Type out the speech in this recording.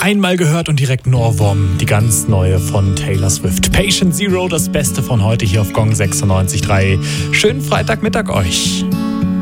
Einmal gehört und direkt ein Ohrwurm. Die ganz neue von Taylor Swift. Patient Zero, das Beste von heute hier auf Gong 96.3. Schönen Freitagmittag euch.